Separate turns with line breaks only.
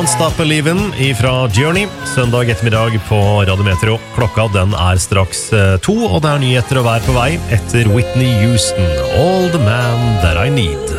Don't Stop Believin' fra Journey. Søndag ettermiddag på Radio Metro. Klokka den straks 2, og det nyheter å være på vei etter Whitney Houston. All the Man That I Need.